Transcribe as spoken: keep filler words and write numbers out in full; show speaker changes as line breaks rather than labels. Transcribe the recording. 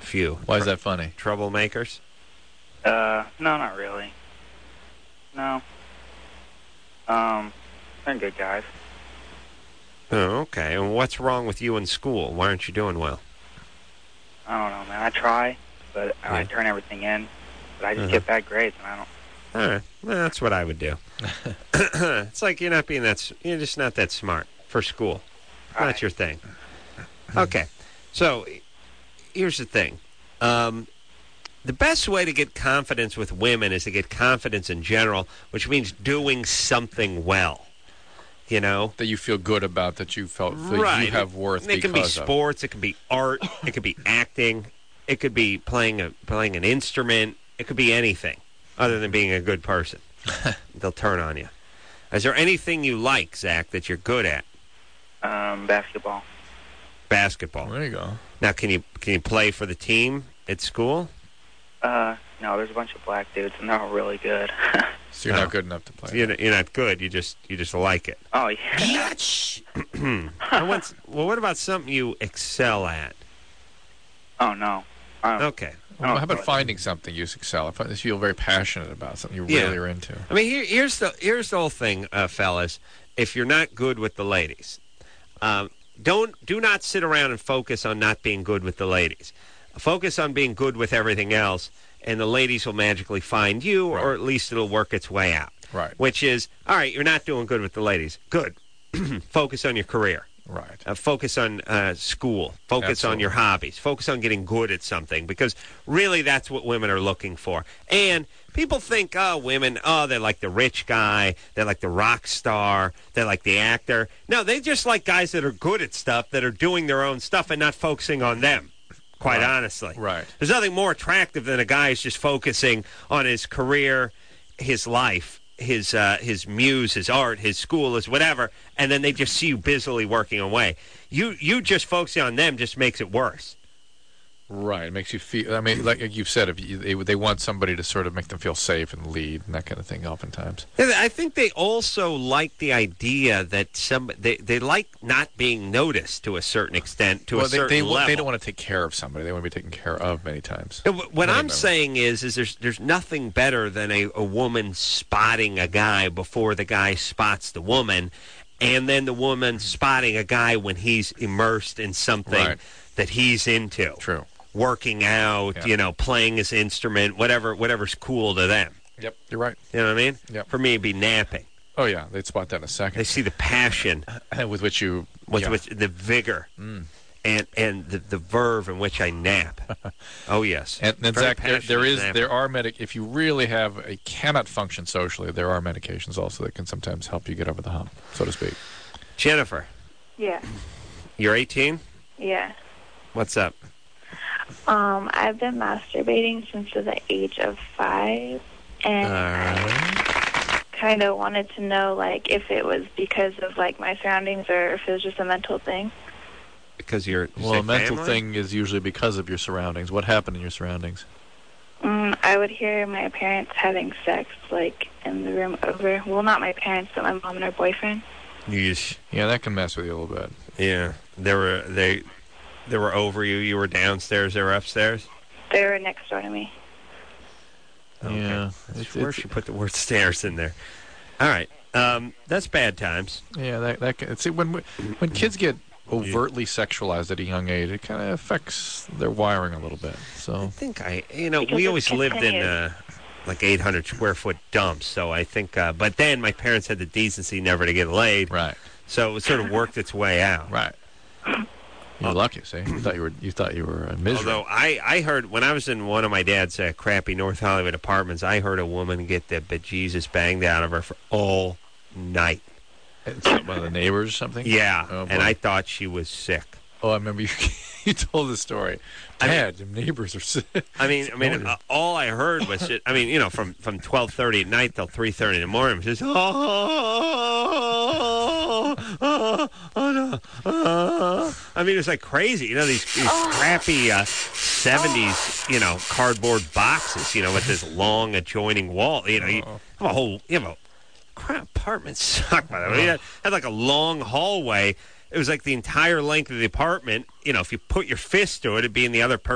few.
Why is that funny?
Troublemakers?
Uh, no, not really. No. Um, they're good guys.
Oh, okay. And what's wrong with you in school? Why aren't you doing well?
I don't know, man. I try, but
Yeah.
I turn everything in. But I just
Uh-huh.
get bad grades, and I don't.
All right. Well, that's what I would do. It's like you're not being that, s- you're just not that smart for school. Not
Right.
your thing. Okay. So here's the thing. Um, the best way to get confidence with women is to get confidence in general, which means doing something well. You know?
That you feel good about, that you felt that
Right.
you have worth
It can be
because of.
sports. It can be art. It could be acting. It could be playing a playing an instrument. It could be anything other than being a good person. They'll turn on you. Is there anything you like, Zach, that you're good at?
Um, basketball.
Basketball.
There you go.
Now, can you can you play for the team at school?
Uh, no, there's a bunch of black dudes, and they're all really good.
So you're
No.
not good enough to play.
You're, you're not good. You just you just like it.
oh, yeah.
And what's- well, what about something you excel at?
Oh, no. I don't,
Okay.
Well, how
Oh,
about
good.
finding something you excel? If you feel very passionate about something you
Yeah.
really are into.
I mean, here, here's the here's the whole thing, uh, fellas. If you're not good with the ladies, um, don't do not sit around and focus on not being good with the ladies. Focus on being good with everything else, and the ladies will magically find you,
Right.
or at least it'll work its way out.
Right.
Which is, all right, you're not doing good with the ladies. Good. Focus on your career.
Right.
Uh, focus on uh, school. Focus
Absolutely.
on your hobbies. Focus on getting good at something, because really that's what women are looking for. And people think, oh, women, oh, they're like the rich guy. They're like the rock star. They're like the actor. No, they just like guys that are good at stuff, that are doing their own stuff and not focusing on them, quite
Right.
honestly.
Right.
There's nothing more attractive than a guy who's just focusing on his career, his life, his uh, his muse, his art, his school, his whatever, and then they just see you busily working away. You you just focusing on them just makes it worse.
Right. It makes you feel. I mean, like you've said, if you, they, they want somebody to sort of make them feel safe and lead and that kind of thing. Oftentimes.
And I think they also like the idea that some they, they like not being noticed to a certain extent, to
well,
a
they,
certain
they,
level.
they don't want to take care of somebody. They want to be taken care of many times.
And wh- What
Many
I'm
members.
saying is, is there's there's nothing better than a, a woman spotting a guy before the guy spots the woman, and then the woman spotting a guy when he's immersed in something
Right.
that he's into,
True.
working out,
Yeah.
you know, playing his instrument, whatever whatever's cool to them.
Yep. You're right.
You know what I mean?
Yep.
For me, it'd be napping.
Oh yeah, they'd spot that in a
They
second.
see the passion
With which you.
with
yeah.
which the vigor.
Mm.
And, and the, the verve in which I nap. Oh, yes.
And, and
Very
Zach, there, there
passionate
is
napper.
there are medic. If you really have a cannot function socially, there are medications also that can sometimes help you get over the hump, so to speak.
Jennifer,
Yeah,
you're eighteen?
yeah.
What's up?
Um, I've been masturbating since the age of five, and I kind of wanted to know, like, if it was because of, like, my surroundings or if it was just a mental thing.
Because you're
Well, a mental thing is usually because of your surroundings. What happened in your surroundings?
Mm, I would hear my parents having sex, like, in the room over. Well, not my parents, but my mom and her boyfriend.
Yeesh.
Yeah, that can mess with you a little bit.
Yeah, they were they they were over you. You were downstairs. They were upstairs.
They were next door to me.
Okay.
Yeah,
It's
it's,
where
it's,
she put the word stairs in there. All right, um, that's bad times.
yeah. That that can, see when when kids get overtly sexualized at a young age, it kind of affects their wiring a little bit.
I
So
think I, you know,
Because
we
it
always lived in
continues.
uh, like eight hundred square foot dumps. So I think, uh, but then my parents had the decency never to get laid.
right,
So it sort of worked its way out.
right. You're lucky. See, you thought you were you thought you were uh, miserable.
Although I, I heard when I was in one of my dad's uh, crappy North Hollywood apartments, I heard a woman get the bejesus banged out of her for all night.
It's one of the neighbors or something.
Yeah,
Oh, boy.
and I thought she was sick.
Oh, I remember you. You told the story.
I mean-
Dad, the neighbors are sick.
I mean, I mean,
Morning.
uh, all I heard was, it, I mean, you know, from from twelve thirty at night till three thirty in the morning, it was just, oh, oh, oh, no, oh. I mean, it was like crazy. You know, these, these crappy uh, seventies, you know, cardboard boxes, you know, with this long adjoining wall. You know, you have a whole, you have a crap apartment suck, by the way. You had, had like a long hallway. It was like the entire length of the apartment. You know, if you put your fist to it, it'd be in the other person's